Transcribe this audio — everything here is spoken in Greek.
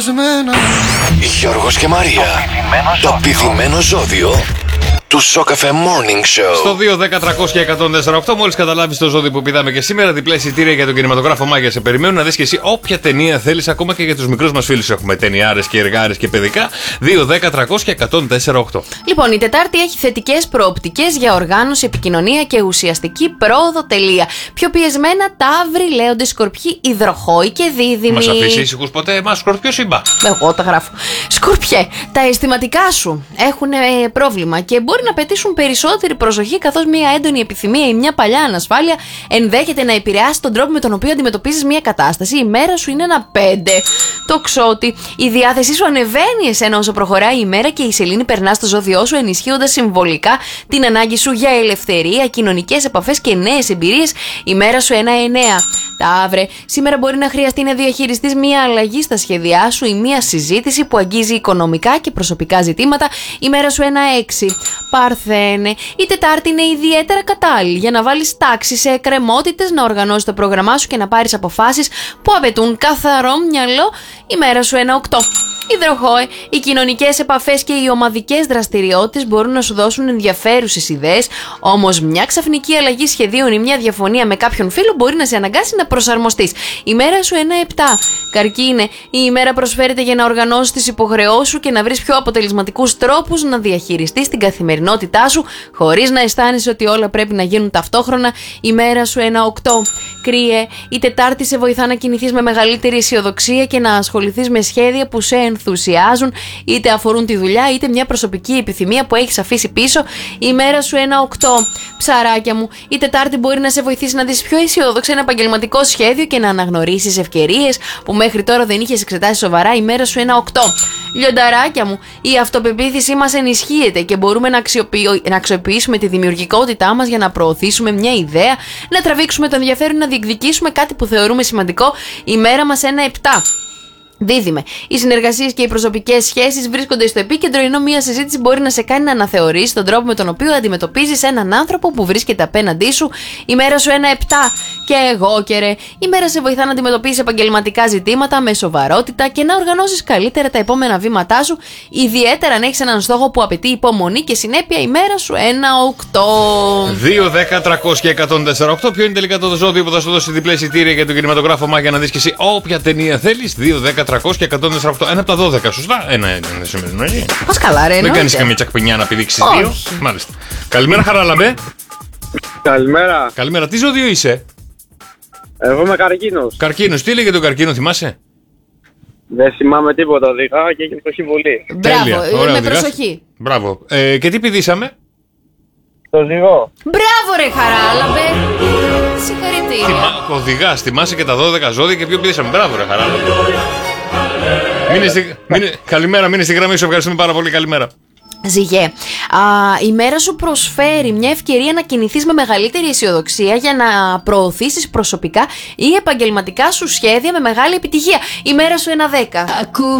Γιώργος και Μαρία. Το πηδημένο ζώδιο του Σοκαφέ Morning Show. Στο 2-10-300-1048, μόλις καταλάβεις το ζώδιο που πηδάμε και σήμερα, διπλά εισιτήρια για τον κινηματογράφο Μάγια σε περιμένουν να δεις και εσύ όποια ταινία θέλεις, ακόμα και για τους μικρούς μας φίλους. Έχουμε ταινιάρες και εργάρες και παιδικά. 2-10-300-1048. Λοιπόν, η Τετάρτη έχει θετικές προοπτικές για οργάνωση, επικοινωνία και ουσιαστική πρόοδο. Τελεία. Πιο πιεσμένα Ταύροι, Λέοντες, Σκορπιοί, Υδροχόοι και Δίδυμοι. Μας αφήσει ήσυχους ποτέ εμάς Σκορπιός ή μπα? Εγώ τα γράφω. Σκορπιέ, τα αισθηματικά σου έχουν πρόβλημα και μπορεί να πετύσουν περισσότερη προσοχή, καθώς μια έντονη επιθυμία ή μια παλιά ανασφάλεια ενδέχεται να επηρεάσει τον τρόπο με τον οποίο αντιμετωπίζεις μια κατάσταση. Η μέρα σου είναι ένα 5. Το Ξώτη, η διάθεσή σου ανεβαίνει εσένα όσο προχωράει η μέρα και η σελήνη περνά στο ζώδιό σου, ενισχύοντας συμβολικά την ανάγκη σου για ελευθερία, κοινωνικές επαφές και νέες εμπειρίες. Η μέρα σου ένα 9. Ταύρε, σήμερα μπορεί να χρειαστεί να διαχειριστείς μια αλλαγή στα σχέδιά σου ή μια συζήτηση που αγγίζει οικονομικά και προσωπικά ζητήματα. Η μέρα σου ένα 6. Παρθένε, η Τετάρτη είναι ιδιαίτερα κατάλληλη για να βάλεις τάξη σε εκκρεμότητες, να οργανώσεις το πρόγραμμά σου και να πάρεις αποφάσεις που απαιτούν καθαρό μυαλό. Η μέρα σου ένα 8. Υδροχόε, οι κοινωνικές επαφές και οι ομαδικές δραστηριότητες μπορούν να σου δώσουν ενδιαφέρουσες ιδέες, όμως μια ξαφνική αλλαγή σχεδίων ή μια διαφωνία με κάποιον φίλο μπορεί να σε αναγκάσει να προσαρμοστείς. Η μέρα σου ένα 7. Καρκίνε, η ημέρα προσφέρεται για να οργανώσεις τις υποχρεώσεις σου και να βρεις πιο αποτελεσματικούς τρόπους να διαχειριστείς την καθημερινότητά σου, χωρίς να αισθάνεσαι ότι όλα πρέπει να γίνουν ταυτόχρονα. Η μέρα σου ένα 8. Κρύε, η Τετάρτη σε βοηθά να κινηθείς με μεγαλύτερη αισιοδοξία και να ασχοληθείς με σχέδια που σε ενθουσιάζουν, είτε αφορούν τη δουλειά είτε μια προσωπική επιθυμία που έχεις αφήσει πίσω. Η μέρα σου ένα 8. Ψαράκια μου, η Τετάρτη μπορεί να σε βοηθήσει να δεις πιο αισιόδοξα ένα επαγγελματικό σχέδιο και να αναγνωρίσεις ευκαιρίες που μέχρι τώρα δεν είχες εξετάσει σοβαρά. Η μέρα σου ένα 8. Λιονταράκια μου, η αυτοπεποίθησή μας ενισχύεται και μπορούμε να αξιοποιήσουμε τη δημιουργικότητά μας για να προωθήσουμε μια ιδέα, να τραβήξουμε το ενδιαφέρον, να διεκδικήσουμε κάτι που θεωρούμε σημαντικό. Η μέρα μας ένα 7. Δίδυμε, οι συνεργασίες και οι προσωπικές σχέσεις βρίσκονται στο επίκεντρο, ενώ μια συζήτηση μπορεί να σε κάνει να αναθεωρήσεις τον τρόπο με τον οποίο αντιμετωπίζεις έναν άνθρωπο που βρίσκεται απέναντί σου. Η μέρα σου ένα 7. Και εγώ και ρε, η μέρα σε βοηθά να αντιμετωπίσεις επαγγελματικά ζητήματα με σοβαρότητα και να οργανώσεις καλύτερα τα επόμενα βήματά σου, ιδιαίτερα αν έχεις έναν στόχο που απαιτεί υπομονή και συνέπεια. Η μέρα σου ένα 8. 2-10-300-1048. Ποιο είναι τελικά το ζώδιο που θα σου δώσει διπλά εισιτήρια για τον κινηματογράφο Μάγια να δεις και εσύ όποια ταινία θέλεις? 2-10-300-1048. Ένα από τα 12, σωστά. Ένα είναι σημερινό, έτσι. Πας καλά, ρε. Δεν κάνεις καμία τσακπινιά να πηδήξεις δύο. Μάλιστα. Καλημέρα, Χαράλαμπε. Καλημέρα. Καλημέρα. Τι ζώδιο είσαι? Εγώ είμαι καρκίνος. Καρκίνος. Τι έλεγε τον καρκίνο, θυμάσαι? Δεν θυμάμαι τίποτα. Οδηγά και έχει προσοχή πολύ. Μπράβο, με προσοχή. Μπράβο. Και τι πηδήσαμε? Το ζυγό. Μπράβο, ρε Χαράλαμπε. Συγχαρητήρια. Οδηγάς, θυμάσαι και τα 12 ζώδια και ποιο πηδήσαμε. Μπράβο, ρε Χαράλαμπε. Καλημέρα, μείνε στη γραμμή σου. Ευχαριστούμε πάρα πολύ. Καλημέρα. Ζυγέ, η μέρα σου προσφέρει μια ευκαιρία να κινηθείς με μεγαλύτερη αισιοδοξία για να προωθήσεις προσωπικά ή επαγγελματικά σου σχέδια με μεγάλη επιτυχία. Η μέρα σου ένα 10.